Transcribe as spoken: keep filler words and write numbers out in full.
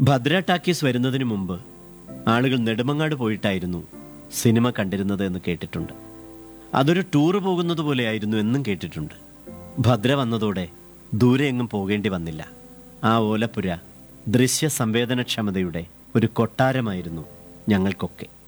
Bhadra talkies വരുന്നതിന് മുമ്പ് ആളുകൾ നെടുമങ്ങാട് പോയിട്ടായിരുന്നു സിനിമ കണ്ടിരുന്നത് എന്ന് കേട്ടിട്ടുണ്ട്. അതൊരു ടൂറ് പോകുന്നത് പോലെയായിരുന്നു എന്നും കേട്ടിട്ടുണ്ട്. ഭദ്ര വന്നതോടെ ദൂരെ എങ്ങും പോകേണ്ടി വന്നില്ല. ആ ഓലപ്പുര ദൃശ്യ സംവേദനക്ഷമതയുടെ ഒരു കൊട്ടാരമായിരുന്നു ഞങ്ങൾക്കൊക്കെ.